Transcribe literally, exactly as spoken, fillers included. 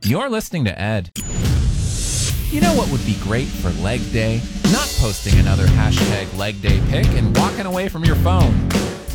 You're listening to Ed. You know what would be great for leg day? Not posting another hashtag leg day pic and walking away from your phone.